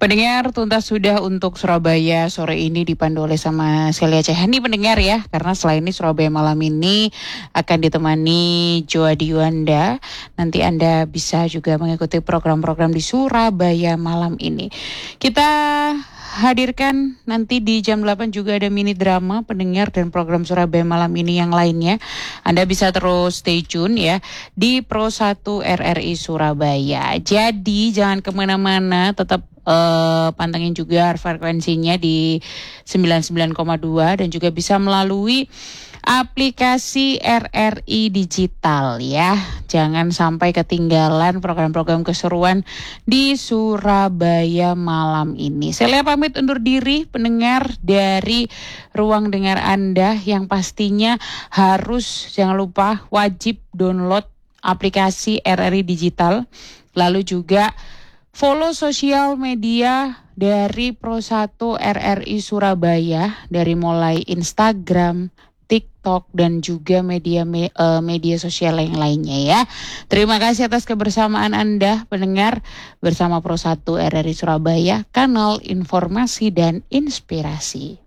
Pendengar, tuntas sudah untuk Surabaya sore ini dipandu oleh sama Celia Cehani pendengar ya. Karena selain ini Surabaya malam ini akan ditemani Joadi Yuanda. Nanti Anda bisa juga mengikuti program-program di Surabaya malam ini. Kita hadirkan nanti di jam 8 juga ada mini drama pendengar dan program Surabaya malam ini yang lainnya. Anda bisa terus stay tune ya di Pro 1 RRI Surabaya. Jadi jangan kemana-mana, tetap pantengin juga frekuensinya di 99,2 dan juga bisa melalui aplikasi RRI Digital ya. Jangan sampai ketinggalan program-program keseruan di Surabaya malam ini. Saya pamit undur diri pendengar dari Ruang Dengar Anda yang pastinya harus jangan lupa wajib download aplikasi RRI Digital. Lalu juga follow sosial media dari Pro 1 RRI Surabaya dari mulai Instagram, TikTok dan juga media sosial yang lainnya ya. Terima kasih atas kebersamaan Anda pendengar bersama Pro 1 RRI Surabaya, kanal informasi dan inspirasi.